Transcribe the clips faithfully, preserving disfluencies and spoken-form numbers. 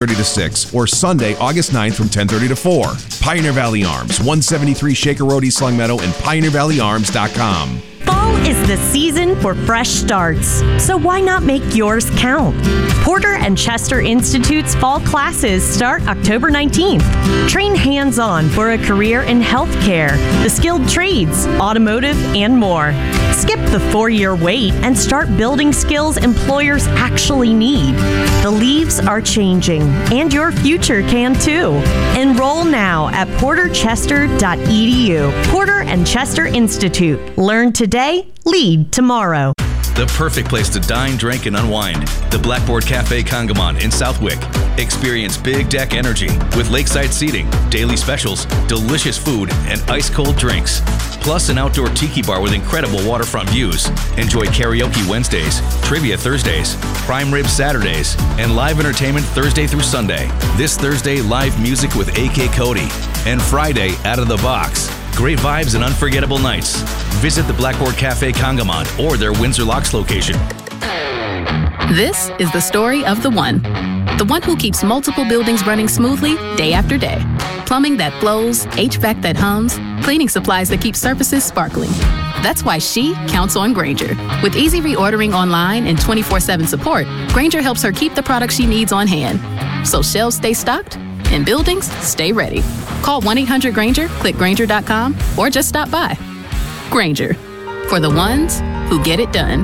thirty to six, or Sunday, August ninth from ten thirty to four. Pioneer Valley Arms, one seventy-three Shaker Road, East Long Meadow, and pioneer valley arms dot com. Fall is the season for fresh starts, so why not make yours count? Porter and Chester Institute's fall classes start October nineteenth. Train hands-on for a career in healthcare, the skilled trades, automotive, and more. Skip the four-year wait and start building skills employers actually need. The leaves are changing, and your future can too. Enroll now at porter chester dot e d u. Porter and Chester Institute. Learn today, lead tomorrow. The perfect place to dine, drink, and unwind. The Blackboard Cafe Congamon in Southwick. Experience big deck energy with lakeside seating, daily specials, delicious food, and ice-cold drinks. Plus an outdoor tiki bar with incredible waterfront views. Enjoy karaoke Wednesdays, trivia Thursdays, prime rib Saturdays, and live entertainment Thursday through Sunday. This Thursday, live music with A K Cody. And Friday, Out of the Box. Great vibes and unforgettable nights. Visit the Blackboard Cafe Congamon or their Windsor Locks location. This is the story of the one. The one who keeps multiple buildings running smoothly day after day. Plumbing that flows, H V A C that hums, cleaning supplies that keep surfaces sparkling. That's why she counts on Grainger. With easy reordering online and twenty-four seven support, Grainger helps her keep the products she needs on hand. So shelves stay stocked and buildings stay ready. Call one eight hundred Grainger, click Grainger dot com, or just stop by. Grainger, for the ones who get it done.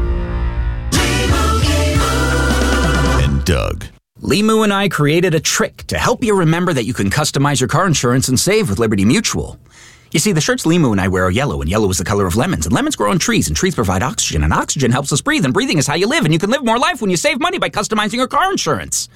And Doug. Limu and I created a trick to help you remember that you can customize your car insurance and save with Liberty Mutual. You see, the shirts Limu and I wear are yellow, and yellow is the color of lemons, and lemons grow on trees, and trees provide oxygen, and oxygen helps us breathe, and breathing is how you live, and you can live more life when you save money by customizing your car insurance.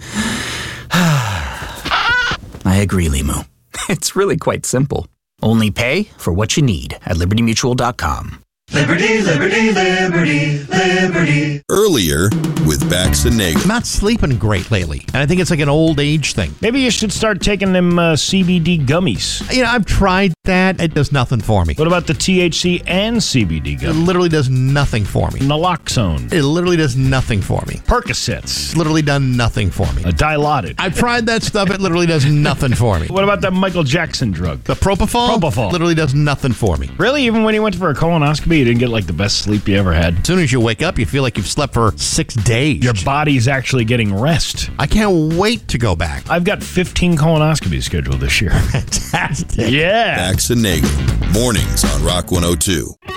I agree, Limu. It's really quite simple. Only pay for what you need at liberty mutual dot com. Liberty, liberty, liberty, liberty. Earlier with Bax and Nagel. I'm not sleeping great lately, and I think it's like an old age thing. Maybe you should start taking them uh, C B D gummies. You know, I've tried that. It does nothing for me. What about the T H C and C B D It gummies? literally does nothing for me. Naloxone. It literally does nothing for me. Percocets. It's literally done nothing for me. A Dilaudid. I've tried that stuff. It literally does nothing for me. What about that Michael Jackson drug? The propofol? Propofol. Literally does nothing for me. Really? Even when you went for a colonoscopy, you didn't get like the best sleep you ever had? As soon as you wake up, you feel like you've slept for six days. Your body's actually getting rest. I can't wait to go back. I've got fifteen colonoscopies scheduled this year. Fantastic. Yeah. Bax and Nagel. Mornings on Rock one oh two.